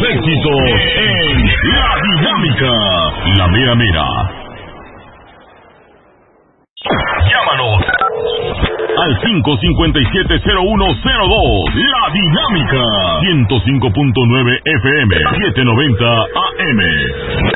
éxitos en La Dinámica, la mera mera. Llámanos al 557-0102. La Dinámica, 105.9 FM, 790 AM.